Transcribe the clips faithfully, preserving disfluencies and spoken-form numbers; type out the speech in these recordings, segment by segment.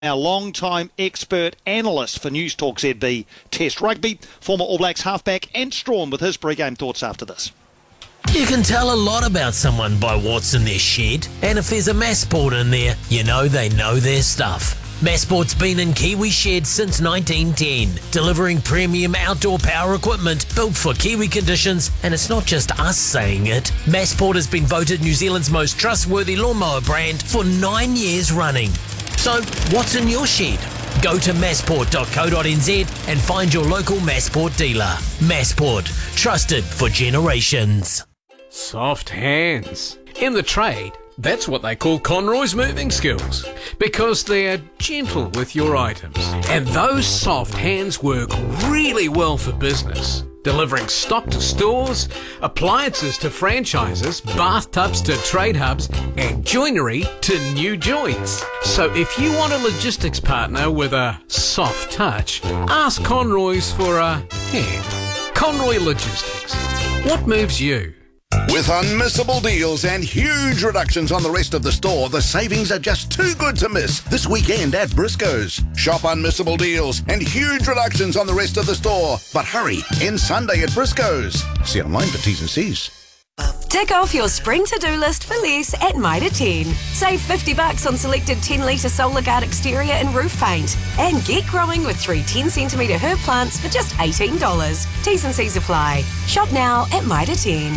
Our long-time expert analyst for News Talk Z B Test Rugby, former All Blacks halfback Ant Strawn with his pre-game thoughts after this. You can tell a lot about someone by what's in their shed, and if there's a Massport in there, you know they know their stuff. Massport's been in Kiwi sheds since nineteen ten, delivering premium outdoor power equipment built for Kiwi conditions, and it's not just us saying it. Massport has been voted New Zealand's most trustworthy lawnmower brand for nine years running. So, what's in your shed? Go to massport dot co dot n z and find your local Massport dealer. Massport, trusted for generations. Soft hands. In the trade, that's what they call Conroy's moving skills, because they're gentle with your items. And those soft hands work really well for business, delivering stock to stores, appliances to franchises, bathtubs to trade hubs, and joinery to new joints. So if you want a logistics partner with a soft touch, ask Conroy's for a hand. Conroy Logistics. What moves you? With unmissable deals and huge reductions on the rest of the store, the savings are just too good to miss this weekend at Briscoe's. Shop unmissable deals and huge reductions on the rest of the store. But hurry, end Sunday at Briscoe's. See online for T's and C's. Tick off your spring to-do list for less at Mitre ten. Save fifty bucks on selected ten litre Solar Guard exterior and roof paint. And get growing with three ten centimetre herb plants for just eighteen dollars. T's and C's apply. Shop now at Mitre ten.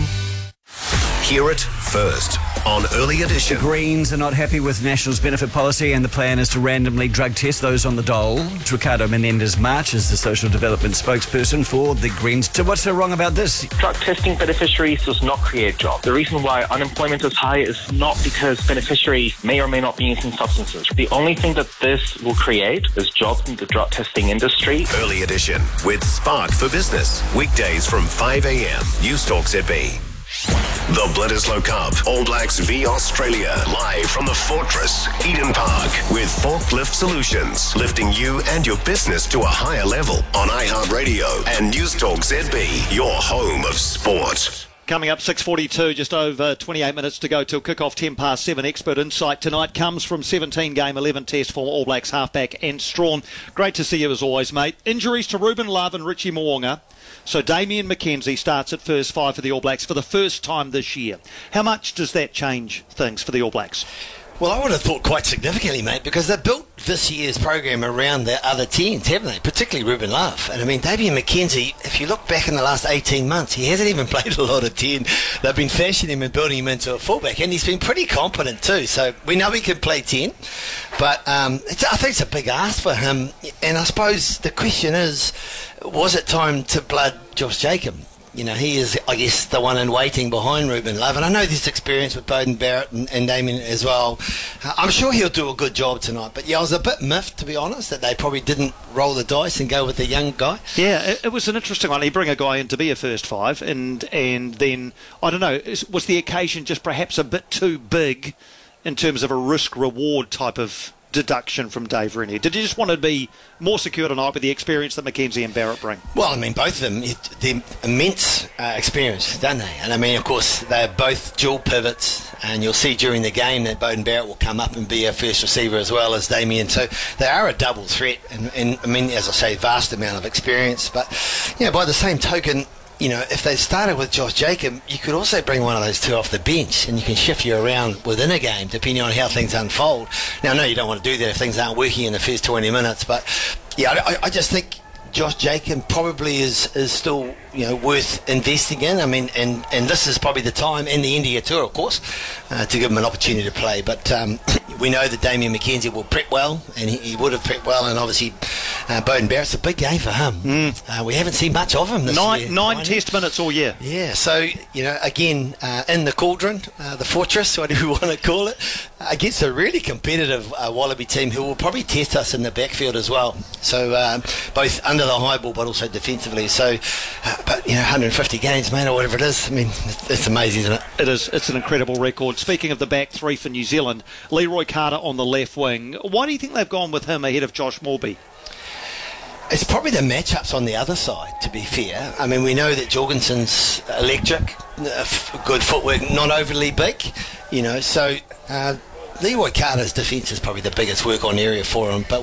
Hear it first on Early Edition. The Greens are not happy with National's benefit policy, and the plan is to randomly drug test those on the dole. Ricardo Menendez-March is the social development spokesperson for the Greens. So what's so wrong about this? Drug testing beneficiaries does not create jobs. The reason why unemployment is high is not because beneficiaries may or may not be using substances. The only thing that this will create is jobs in the drug testing industry. Early Edition with Spark for Business. Weekdays from five a.m. News Talk Z B. The Bledisloe Cup, All Blacks v Australia, live from the Fortress, Eden Park, with Forklift Solutions, lifting you and your business to a higher level on iHeartRadio and News Talk Z B, your home of sport. Coming up six forty-two, just over twenty-eight minutes to go till kick-off ten past seven. Expert insight tonight comes from seventeen game eleven test for All Blacks halfback Ant Strawn. Great to see you as always, mate. Injuries to Ruben Love and Richie Mo'unga. So Damian McKenzie starts at first five for the All Blacks for the first time this year. How much does that change things for the All Blacks? Well, I would have thought quite significantly, mate, because they built this year's program around the other tens, haven't they? Particularly Ruben Love. And I mean, Damian McKenzie, if you look back in the last eighteen months, he hasn't even played a lot of ten. They've been fashioning him and building him into a fullback, and he's been pretty competent too. So we know he can play ten, but um, it's, I think it's a big ask for him. And I suppose the question is, was it time to blood Josh Jacob? You know, he is, I guess, the one in waiting behind Ruben Love. And I know this experience with Beauden Barrett and, and Damien as well. I'm sure he'll do a good job tonight. But, yeah, I was a bit miffed, to be honest, that they probably didn't roll the dice and go with the young guy. Yeah, it, it was an interesting one. You bring a guy in to be a first five, and, and then, I don't know, was the occasion just perhaps a bit too big in terms of a risk-reward type of deduction from Dave Rennie? Did you just want to be more secure tonight with the experience that McKenzie and Barrett bring? Well, I mean, both of them, they're immense uh, experience, don't they? And I mean, of course, they're both dual pivots, and you'll see during the game that Beauden Barrett will come up and be a first receiver as well as Damien. So they are a double threat, and, and I mean, as I say, vast amount of experience. But, you know, by the same token, you know, if they started with Josh Jacob, you could also bring one of those two off the bench, and you can shift you around within a game depending on how things unfold. Now, I know you don't want to do that if things aren't working in the first twenty minutes, but yeah, I, I just think Josh Jacob probably is, is still, you know, worth investing in. I mean, and, and this is probably the time in the India tour, of course, uh, to give him an opportunity to play. But um, we know that Damian McKenzie will prep well, and he, he would have prepped well, and obviously uh, Beauden Barrett's a big game for him. Mm. Uh, we haven't seen much of him this nine, year. Nine Nine test minutes all year. Yeah, so, you know, again, uh, in the cauldron, uh, the fortress, whatever you want to call it, against a really competitive uh, Wallaby team who will probably test us in the backfield as well. So um, both under the high ball but also defensively. So, uh, but, you know, one hundred fifty games, mate, or whatever it is. I mean, it's, it's amazing, isn't it? It is. It's an incredible record. Speaking of the back three for New Zealand, Leroy Carter on the left wing. Why do you think they've gone with him ahead of Josh Morby? It's probably the matchups on the other side, to be fair. I mean, we know that Jorgensen's electric, uh, f- good footwork, not overly big, you know, so uh, Leroy Carter's defence is probably the biggest work-on area for him, but